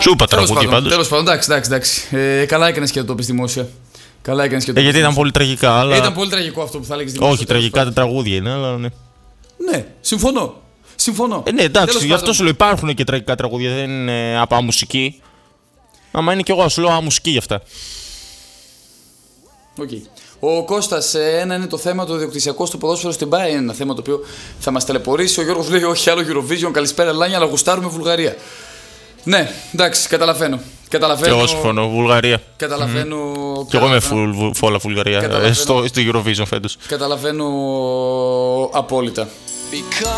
Σου είπα τραγούδια πάντως. Τέλος πάντων, εντάξει. Καλά έκανες και το πεις δημόσια. Καλά έκανες και το Γιατί ήταν πολύ τραγικά. Αλλά... Ήταν πολύ τραγικό αυτό που θα έλεγες δημόσια. Όχι, τραγικά τα τραγούδια είναι, αλλά ναι. Ναι, συμφωνώ. Ναι, εντάξει, γι' αυτό σου λέω υπάρχουν και τραγικά τραγούδια, δεν είναι από μουσική. Άμα είναι κι εγώ, σου λέω μουσική γι' αυτά. Okay. Ο Κώστας, ένα είναι το θέμα το ιδιοκτησιακό στο ποδόσφαιρο στην ΠΑΕ. Είναι ένα θέμα το οποίο θα μας ταλαιπωρήσει. Ο Γιώργος λέει: όχι άλλο Eurovision, καλησπέρα Λάνια, αλλά γουστάρουμε Βουλγαρία. Ναι, εντάξει, καταλαβαίνω. Και εγώ συμφωνώ, Βουλγαρία. Καταλαβαίνω. Και εγώ είμαι φόλα Βουλγαρία στο Eurovision φέτος. Καταλαβαίνω απόλυτα.